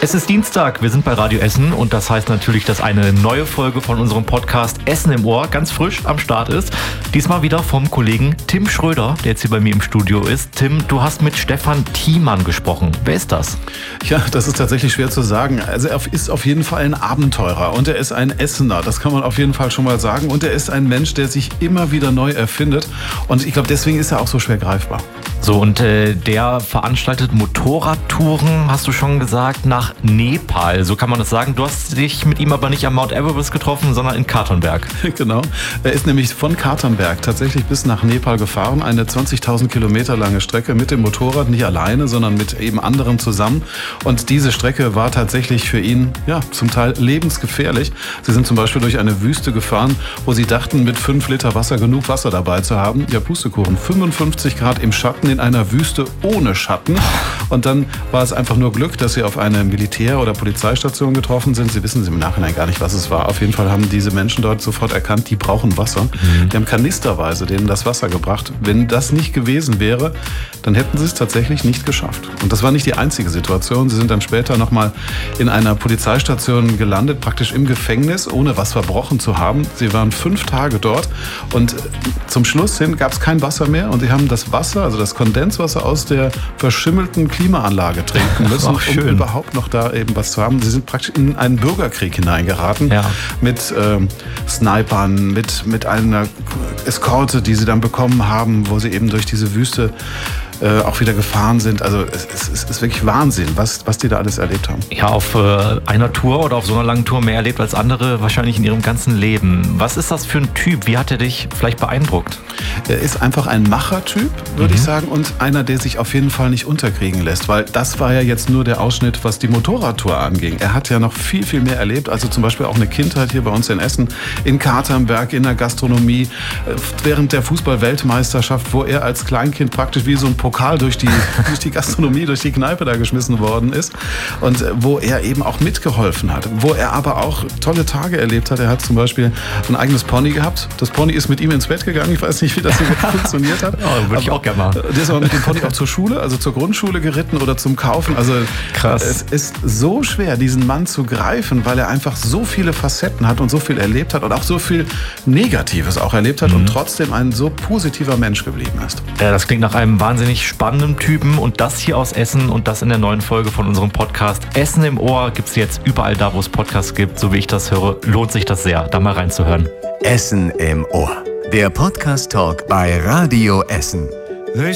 Es ist Dienstag, wir sind bei Radio Essen und das heißt natürlich, dass eine neue Folge von unserem Podcast Essen im Ohr ganz frisch am Start ist. Diesmal wieder vom Kollegen Tim Schröder, der jetzt hier bei mir im Studio ist. Tim, du hast mit Stefan Thiemann gesprochen. Wer ist das? Ja, das ist tatsächlich schwer zu sagen. Also er ist auf jeden Fall ein Abenteurer und er ist ein Essener, das kann man auf jeden Fall schon mal sagen. Und er ist ein Mensch, der sich immer wieder neu erfindet und ich glaube, deswegen ist er auch so schwer greifbar. So, und der veranstaltet Motorradtouren, hast du schon gesagt, nach Nepal. So kann man das sagen. Du hast dich mit ihm aber nicht am Mount Everest getroffen, sondern in Katernberg. Genau. Er ist nämlich von Katernberg tatsächlich bis nach Nepal gefahren. Eine 20.000 Kilometer lange Strecke mit dem Motorrad, nicht alleine, sondern mit eben anderen zusammen. Und diese Strecke war tatsächlich für ihn, ja, zum Teil lebensgefährlich. Sie sind zum Beispiel durch eine Wüste gefahren, wo sie dachten, mit 5 Liter Wasser genug Wasser dabei zu haben. Ja, Pustekuchen. 55 Grad im Schatten in einer Wüste ohne Schatten. Und dann war es einfach nur Glück, dass sie auf eine Militär- oder Polizeistation getroffen sind. Sie wissen im Nachhinein gar nicht, was es war. Auf jeden Fall haben diese Menschen dort sofort erkannt, die brauchen Wasser. Die haben kanisterweise denen das Wasser gebracht. Wenn das nicht gewesen wäre, dann hätten sie es tatsächlich nicht geschafft. Und das war nicht die einzige Situation. Sie sind dann später nochmal in einer Polizeistation gelandet, praktisch im Gefängnis, ohne was verbrochen zu haben. Sie waren 5 Tage dort und zum Schluss hin gab es kein Wasser mehr und sie haben das Wasser, also das Kondenswasser aus der verschimmelten Klimaanlage trinken müssen, um überhaupt noch da eben was zu haben. Sie sind praktisch in einen Bürgerkrieg hineingeraten, ja, mit Snipern, mit einer Eskorte, die sie dann bekommen haben, wo sie eben durch diese Wüste auch wieder gefahren sind. Also es ist wirklich Wahnsinn, was die da alles erlebt haben. Ja, auf einer Tour oder auf so einer langen Tour mehr erlebt als andere wahrscheinlich in ihrem ganzen Leben. Was ist das für ein Typ? Wie hat er dich vielleicht beeindruckt? Er ist einfach ein Machertyp, würde ich sagen, und einer, der sich auf jeden Fall nicht unterkriegen lässt, weil das war ja jetzt nur der Ausschnitt, was die Motorradtour anging. Er hat ja noch viel, viel mehr erlebt, also zum Beispiel auch eine Kindheit hier bei uns in Essen, in Katernberg, in der Gastronomie, während der Fußball-Weltmeisterschaft, wo er als Kleinkind praktisch wie so ein Pokal durch die Gastronomie, durch die Kneipe da geschmissen worden ist und wo er eben auch mitgeholfen hat, wo er aber auch tolle Tage erlebt hat. Er hat zum Beispiel ein eigenes Pony gehabt. Das Pony ist mit ihm ins Bett gegangen. Ich weiß nicht, wie das so funktioniert hat. Oh, würde ich auch gerne mal. Der ist aber mit dem Pony auch zur Schule, also zur Grundschule geritten oder zum Kaufen. Also krass. Es ist so schwer, diesen Mann zu greifen, weil er einfach so viele Facetten hat und so viel erlebt hat und auch so viel Negatives auch erlebt hat und trotzdem ein so positiver Mensch geblieben ist. Ja, das klingt nach einem wahnsinnig spannenden Typen und das hier aus Essen und das in der neuen Folge von unserem Podcast Essen im Ohr gibt es jetzt überall da, wo es Podcasts gibt. So wie ich das höre, lohnt sich das sehr, da mal reinzuhören. Essen im Ohr. Der Podcast-Talk bei Radio Essen.